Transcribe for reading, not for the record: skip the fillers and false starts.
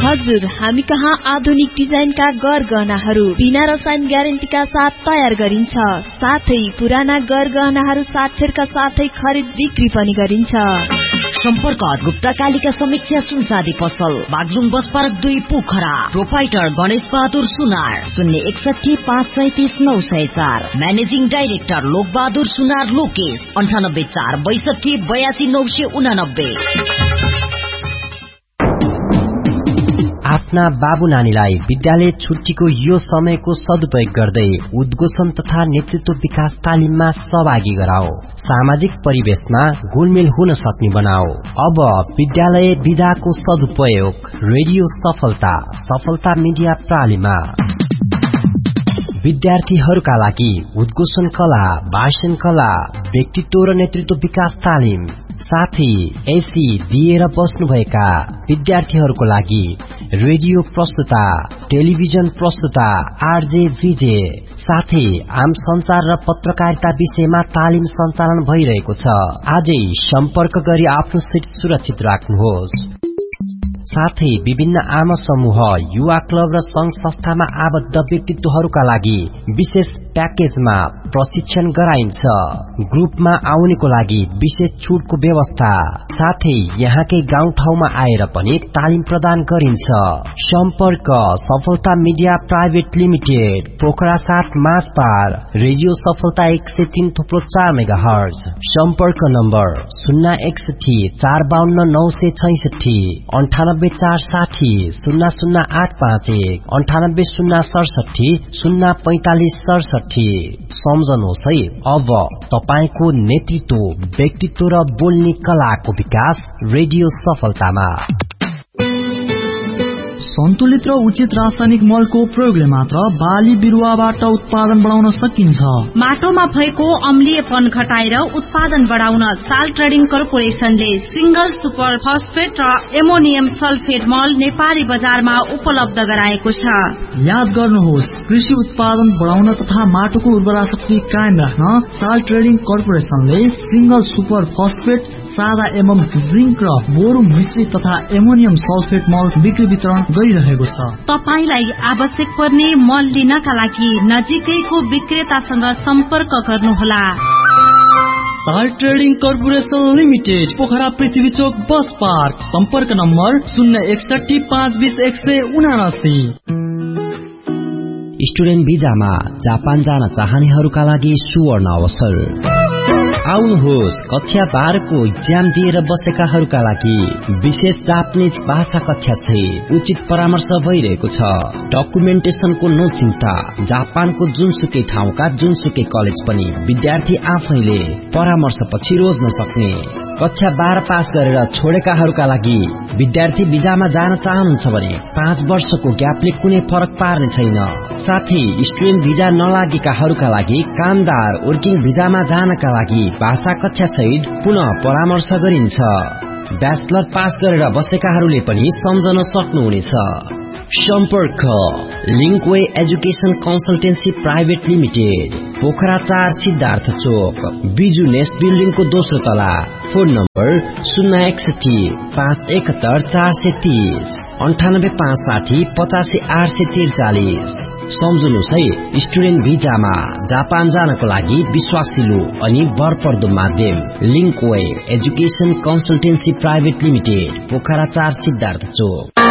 हजुर, हामी कहाँ आधुनिक डिजाइनका गरगहनाहरू बिना रसायन ग्यारेन्टीका साथ तयार गरिन्छ। साथै पुराना गरगहनाहरू साक्षरका साथै खरिद बिक्री पनि गरिन्छ। सम्पर्क गुप्ता कालिका समीक्षा सुनचाँदी पसल, Baglung bus park 2 Pokhara. Proprietor Ganesh Bahadur सुनार, 061 537 904। म्यानेजिङ डाइरेक्टर लोक बहादुर सुनार लोकेश, 98 4 62 82 989। आफ्ना बाबु नानीलाई विद्यालय छुट्टीको यो समयको सदुपयोग गर्दै उद्घोषण तथा नेतृत्व विकास तालिममा सहभागी गराओ। सामाजिक परिवेशमा घुलमिल हुन सक्ने बनाओ। अब विद्यालय विधाको सदुपयोग रेडियो सफलता मिडिया प्रणालीमा। विद्यार्थीहरूका लागि उद्घोषण कला, भाषण कला, व्यक्तित्व र नेतृत्व विकास तालिम, साथै एसी दिएर बस्नुभएका विद्यार्थीहरूको लागि रेडियो प्रस्तुता, टेलिभिजन प्रस्तुता, आरजे भिजे, साथै आम संचार र पत्रकारिता विषयमा तालिम सञ्चालन भइरहेको छ। आजै सम्पर्क गरी आफ्नो सिट सुरक्षित राख्नुहोस्। साथै विभिन्न आमा समूह, युवा क्लब र संघ संस्थामा आबद्ध व्यक्तित्वहरूका लागि विशेष प्याकेजमा प्रशिक्षण गराइन्छ। ग्रुपमा आउनेको लागि विशेष छुटको व्यवस्था, साथै यहाँकै गाउँ ठाउँमा आएर पनि तालिम प्रदान गरिन्छ। सम्पर्क सफलता media private limited, Pokhara 7 मासपार, radio सफलता 103.4 मेगाहर्ज। सम्पर्क नम्बर 061 452 966, 98 460 00851, 98 067 045 67। सम्झनुहोस् है, अब तपाईको नेतृत्व, व्यक्तित्व र बोल्ने कलाको विकास रेडियो सफलतामा। सन्तुलित र उचित रासायनिक मलको प्रयोगले मात्र बाली बिरुवाबाट उत्पादन बढाउन सकिन्छ। माटोमा भएको अम्लीयपन घटाएर उत्पादन बढाउन साल ट्रेडिङ कर्पोरेशनले सिंगल सुपर फस्फेट र एमोनियम सल्फेट मल नेपाली बजारमा उपलब्ध गराएको छ। याद गर्नुहोस्, कृषि उत्पादन बढाउन तथा माटोको उर्वरा शक्ति कायम राख्न साल ट्रेडिङ कर्पोरेशनले सिंगल सुपर फस्फेट, सादा एवं जिंक र बोरो मिश्रित तथा एमोनियम सल्फेट मल बिक्री वितरण गरिरहेको छ। तपाईलाई आवश्यक पर्ने मल लिनका लागि नजिकैको विक्रेतासँग सम्पर्क गर्नुहोला। साल ट्रेडिङ कर्पोरेशन लिमिटेड, पोखरा पृथ्वी चोक बस पार्क। सम्पर्क नम्बर 061 520 179। स्टुडेन्ट भिजामा जापान जान चाहनेहरूका लागि सुवर्ण अवसर। आउनुहोस्, कक्षा 12 को इक्जाम दिएर बसेकाहरूका लागि विशेष जापानिज भाषा कक्षा छै। उचित परामर्श भइरहेको छ। डकुमेन्टेसनको नचिन्ता। जापानको जुनसुकै ठाउँका जुनसुकै कलेज पनि विद्यार्थी आफैले परामर्श पछि रोज्न सक्ने। कक्षा 12 पास गरेर छोडेकाहरूका लागि विद्यार्थी भिजामा जान चाहनुहुन्छ भने 5 वर्षको ग्यापले कुनै फरक पार्ने छैन। साथै स्टुडेन्ट भिजा नलागेकाहरूका लागि कामदार वर्किङ भिजामा जानका लागि भाषा कक्षा सहित पुनः परामर्श गरिन्छ। ब्याचलर पास गरेर बसेकाहरूले पनि सम्झन सक्नुहुनेछ। सम्पर्क Linkway education consultancy private limited, Pokhara 4 Siddhartha चोक, बिजु नेस्ट बिल्डिङको दोस्रो तला। Phone number 061 571 430, 98 560 85 843। सम्झनुहोस् है, स्टुडेन्ट भिजामा जापान जानको लागि विश्वासिलो अनि भरपर्दो माध्यम Linkway education consultancy private limited, Pokhara 4 Siddhartha चोक।